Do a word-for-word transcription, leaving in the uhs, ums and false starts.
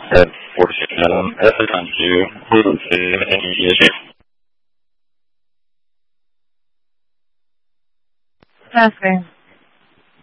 at forty-seven. At the time to wouldn't see any issue. Testing.